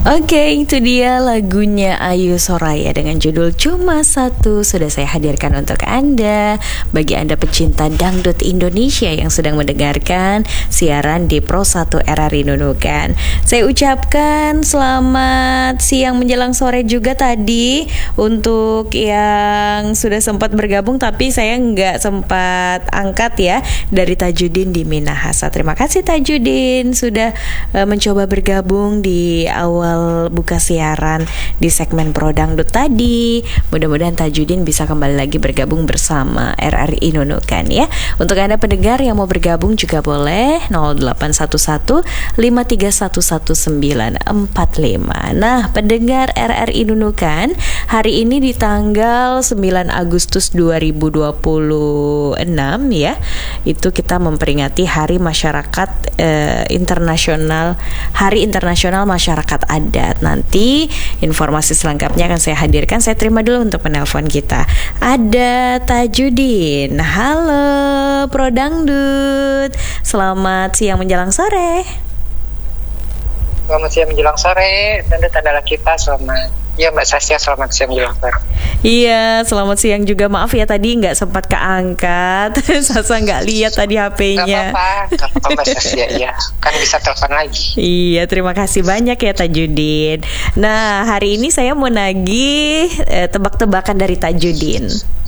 Oke, itu dia lagunya Ayu Soraya dengan judul Cuma Satu. Sudah saya hadirkan untuk Anda. Bagi Anda pecinta dangdut Indonesia yang sedang mendengarkan siaran di Pro 1 RRI Nunukan, saya ucapkan selamat siang menjelang sore juga tadi untuk yang sudah sempat bergabung tapi saya nggak sempat angkat ya, dari Tajudin di Minahasa. Terima kasih Tajudin sudah mencoba bergabung di awal buka siaran di segmen Pro Dangdut tadi. Mudah-mudahan Tajudin bisa kembali lagi bergabung bersama RRI Nunukan ya. Untuk Anda pendengar yang mau bergabung juga boleh 0811 5311945. Nah, pendengar RRI Nunukan, hari ini di tanggal 9 Agustus 2026 ya, itu kita memperingati Hari Masyarakat Internasional, Hari Internasional Masyarakat Adat. Nanti informasi selengkapnya akan saya hadirkan. Saya terima dulu untuk penelpon kita. Ada Tajudin. Halo Pro Dangdut. Selamat siang menjelang sore. Selamat siang menjelang sore. Dangdut adalah kita. Selamat. Ya Mbak Sasya, selamat siang menjelang sore. Iya, selamat siang juga. Maaf ya tadi nggak sempat keangkat. Sasa nggak lihat tadi HP-nya. Gak apa-apa Mbak Sasya, ya kan bisa telepon lagi. Iya, terima kasih banyak ya Tajudin. Nah, hari ini saya mau nagih tebak-tebakan dari Tajudin.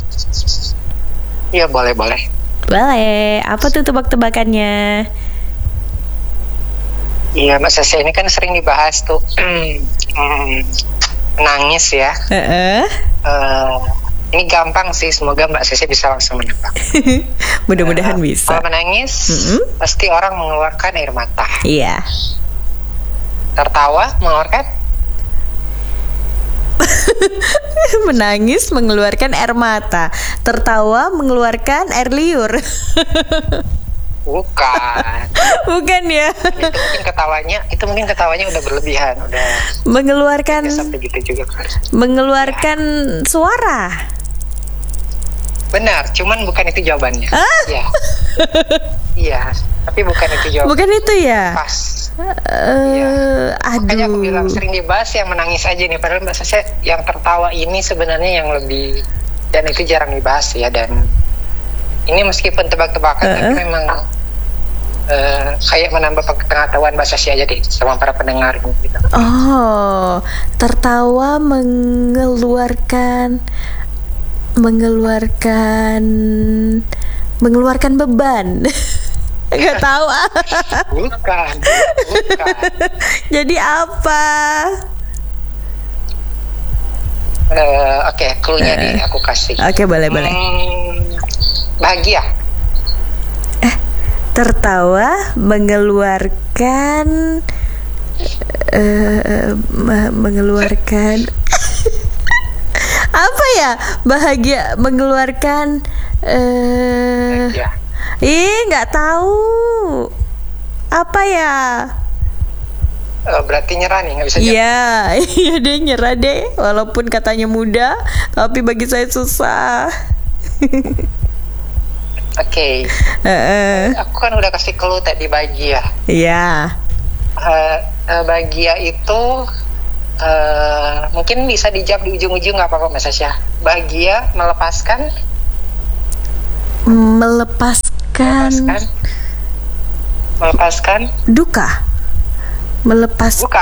Iya, boleh. Boleh. Apa tuh tebak-tebakannya? Iya Mbak Sasya, ini kan sering dibahas tuh menangis ya. Ini gampang sih, semoga Mbak Sasya bisa langsung menebak. Mudah-mudahan bisa. Kalau menangis pasti orang mengeluarkan air mata. Iya. Tertawa mengeluarkan menangis mengeluarkan air mata, tertawa mengeluarkan air liur. Bukan ya. Itu mungkin ketawanya udah berlebihan, udah mengeluarkan sampai gitu juga kan. Mengeluarkan suara. Benar, cuman bukan itu jawabannya. Iya. Iya, tapi bukan itu jawabannya. Bukan itu ya? Pas. Aduh. Makanya aku bilang sering dibahas yang menangis aja nih, padahal Mbak Sasya yang tertawa ini sebenarnya yang lebih, dan itu jarang dibahas ya. Dan ini meskipun tebak-tebakan tapi memang kayak menambah pengetahuan Mbak Sasya aja deh sama para pendengar gitu. Oh, tertawa mengeluarkan beban. Nggak tahu. Bukan. Jadi apa? Oke, clue-nya nih aku kasih. Oke, boleh. Bahagia. Tertawa mengeluarkan apa ya? Bahagia mengeluarkan Bahagia. Nggak tahu. Apa ya? Berarti nyerah nih, nggak bisa jawab. Iya deh, nyerah deh. Walaupun katanya mudah, tapi bagi saya susah. Oke. Aku kan udah kasih clue tadi bahagia. Iya. Bahagia itu mungkin bisa dijawab di ujung-ujung, nggak apa-apa Mbak Sasya. Bahagia melepaskan duka. Bukan.